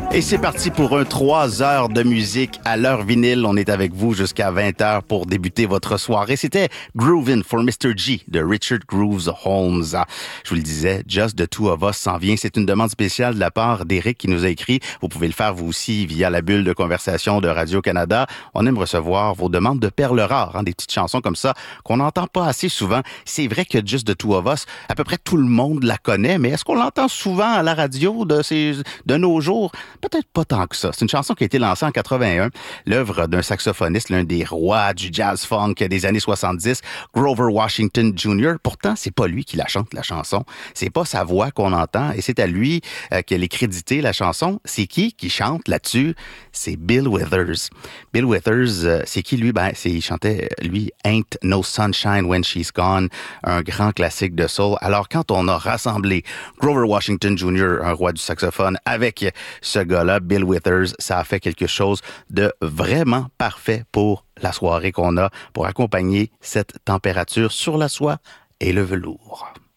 Et c'est parti pour un 3 heures de musique à l'heure vinyle. On est avec vous jusqu'à 20h pour débuter votre soirée. C'était Groovin' for Mr. G de Richard Grooves Holmes. Je vous le disais, Just the Two of Us s'en vient. C'est une demande spéciale de la part d'Éric qui nous a écrit. Vous pouvez le faire vous aussi via la bulle de conversation de Radio-Canada. On aime recevoir vos demandes de perles rares, des petites chansons comme ça qu'on n'entend pas assez souvent. C'est vrai que Just the Two of Us, à peu près tout le monde la connaît, mais est-ce qu'on l'entend souvent à la radio de nos jours? Peut-être pas tant que ça. C'est une chanson qui a été lancée en 81, l'œuvre d'un saxophoniste, l'un des rois du jazz funk des années 70, Grover Washington Jr. Pourtant, c'est pas lui qui la chante, la chanson. C'est pas sa voix qu'on entend et c'est à lui qu'elle est créditée, la chanson. C'est qui chante là-dessus? C'est Bill Withers. Bill Withers, c'est qui lui? Il chantait, lui, Ain't No Sunshine When She's Gone, un grand classique de soul. Alors, quand on a rassemblé Grover Washington Jr., un roi du saxophone, avec ce gars-là, Bill Withers, ça a fait quelque chose de vraiment parfait pour la soirée qu'on a, pour accompagner cette température sur la soie et le velours.